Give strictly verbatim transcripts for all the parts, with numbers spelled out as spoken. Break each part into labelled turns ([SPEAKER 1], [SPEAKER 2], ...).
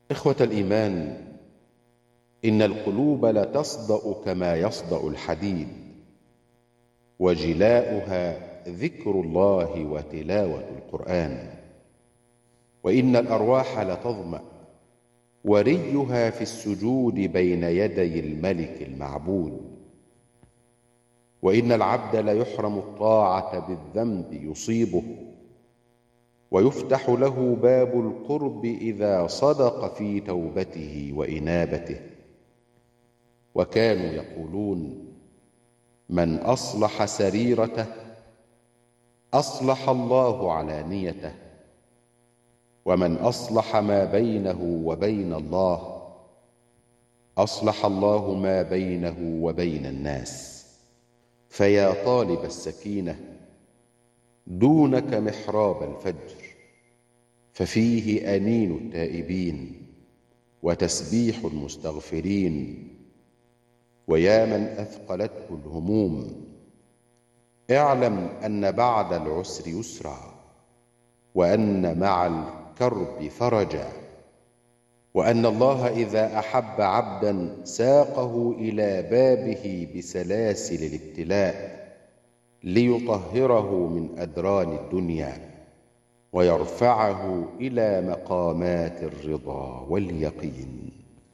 [SPEAKER 1] إخوة الإيمان، إن القلوب لتصدأ كما يصدأ الحديد، وجلاؤها ذكر الله وتلاوة القرآن. وإن الأرواح لتظمأ وريها في السجود بين يدي الملك المعبود. وإن العبد ليحرم الطاعة بالذنب يصيبه، ويفتح له باب القرب إذا صدق في توبته وإنابته. وكانوا يقولون: من أصلح سريرته أصلح الله علانيته، ومن أصلح ما بينه وبين الله أصلح الله ما بينه وبين الناس. فيا طالب السكينة، دونك محراب الفجر، ففيه أنين التائبين وتسبيح المستغفرين. ويا من أثقلته الهموم، اعلم أن بعد العسر يسرا، وأن مع الكرب فرجا، وأن الله إذا أحب عبدا ساقه إلى بابه بسلاسل الابتلاء ليطهره من أدران الدنيا ويرفعه إلى مقامات الرضا واليقين.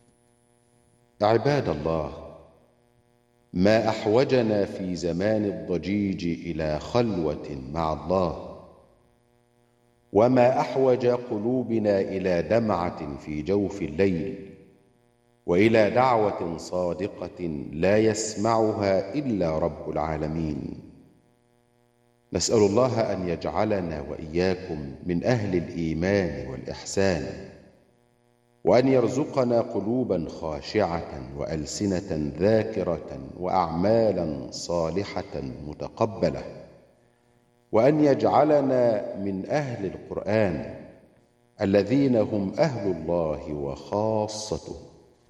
[SPEAKER 1] عباد الله، ما أحوجنا في زمان الضجيج إلى خلوة مع الله، وما أحوج قلوبنا إلى دمعة في جوف الليل، وإلى دعوة صادقة لا يسمعها إلا رب العالمين. نسأل الله أن يجعلنا وإياكم من أهل الإيمان والإحسان، وأن يرزقنا قلوبا خاشعة وألسنة ذاكرة وأعمالا صالحة متقبلة، وأن يجعلنا من أهل القرآن الذين هم أهل الله وخاصته.